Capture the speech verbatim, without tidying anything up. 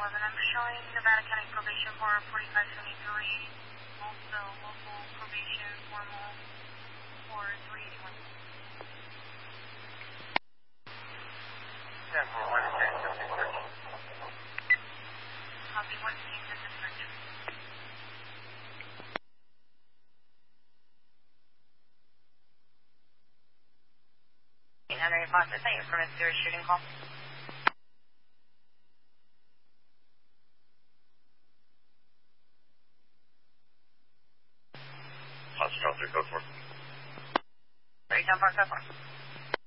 eleven. I'm showing Nevada County probation for forty-five seventy-three. Also local probation formal for three eighty-one. ten four one, ten seventy-three. Copy one team to the search. Henry Fox, I think from a serious shooting call. Fox, drop their code for. Three ten four, code four.